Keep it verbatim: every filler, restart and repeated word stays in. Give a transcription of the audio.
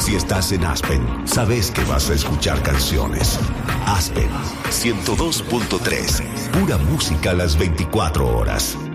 Si estás en Aspen, sabes que vas a escuchar canciones. Aspen ciento dos punto tres. Pura música a las veinticuatro horas.